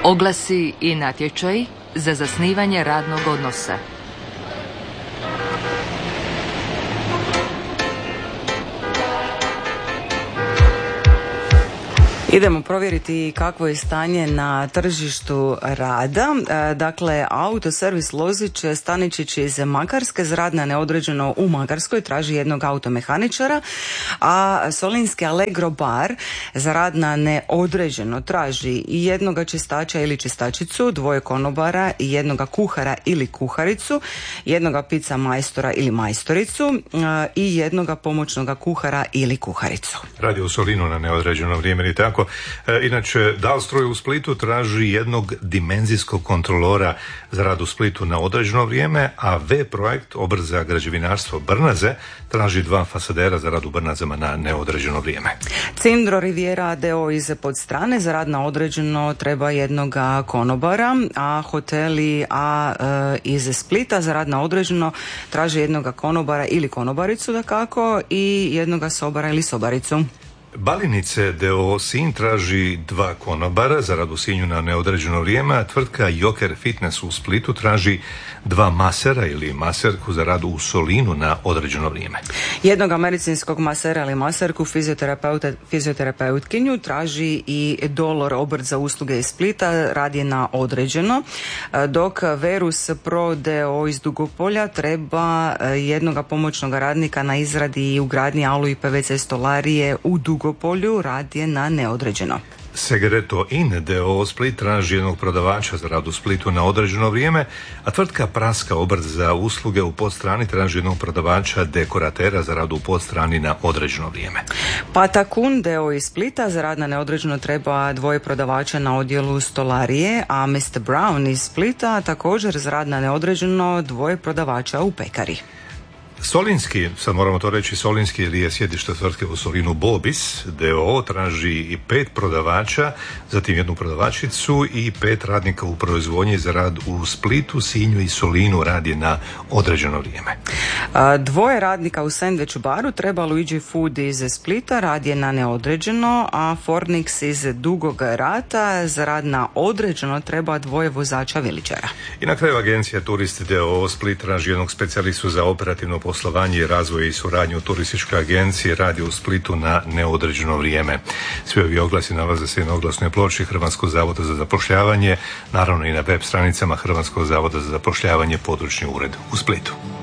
Oglasi i natječaj za zasnivanje radnog odnosa. Idemo provjeriti kakvo je stanje na tržištu rada. Dakle, Autoservis Lozić Staničić iz Makarske za rad na neodređeno u Makarskoj traži jednog automehaničara, a Solinski Allegro bar za rad na neodređeno traži i jednoga čistača ili čistačicu, dvoje konobara i jednoga kuhara ili kuharicu, jednoga pizza majstora ili majstoricu i jednoga pomoćnoga kuhara ili kuharicu. Radi u Solinu na neodređeno vrijeme i tako. Inače, Dalstroj u Splitu traži jednog dimenzijskog kontrolora za rad u Splitu na određeno vrijeme, a V-projekt obrt za građevinarstvo Brnaze traži 2 fasadera za rad u Brnazama na neodređeno vrijeme. Cindro Riviera d.o. iz Podstrane za rad na određeno treba jednoga konobara, a hoteli iz Splita za rad na određeno traži jednoga konobara ili konobaricu dakako i jednoga sobara ili sobaricu. Balinice d.o. Sinj traži 2 konobara za rad u Sinju na neodređeno vrijeme, a tvrtka Joker Fitness u Splitu traži 2 masera ili maserku za rad u Solinu na određeno vrijeme. Jednoga medicinskog masera ili maserku, fizioterapeutkinju traži i Dolor obrt za usluge iz Splita, rad je na određeno, dok Verus Pro d.o. iz Dugopolja treba jednoga pomoćnog radnika na izradi i ugradnji alu i PVC stolarije u Dugopolju, rad je na neodređeno. Segreto In d.o. Split traži jednog prodavača za rad u Splitu na određeno vrijeme, a tvrtka Praska obrt za usluge u Podstrani traži jednog prodavača dekoratera za rad u Podstrani na određeno vrijeme. Patakun d.o. iz Splita za rad na neodređeno treba 2 prodavača na odjelu stolarije, a Mr. Brown iz Splita također za rad na neodređeno 2 prodavača u pekari. Solinski, sad moramo to reći Solinski jer je sjedište tvrtke u Solinu Bobis d.o. traži i 5 prodavača, zatim jednu prodavačicu i 5 radnika u proizvodnji za rad u Splitu, Sinju i Solinu, rad je na određeno vrijeme. 2 radnika u sandvič baru treba Luigi Food iz Splita, rad je na neodređeno, a Fornix iz Dugog Rata za rad na određeno treba 2 vozača viličara. I na kraju agencija Turisti d.o. Split traži jednog specijalistu za operativno poslovanje, razvoj i suradnju turističke agencije, radi u Splitu na neodređeno vrijeme. Svi ovi oglasi nalaze se i na oglasnoj ploči Hrvatskog zavoda za zapošljavanje, naravno i na web stranicama Hrvatskog zavoda za zapošljavanje, područni ured u Splitu.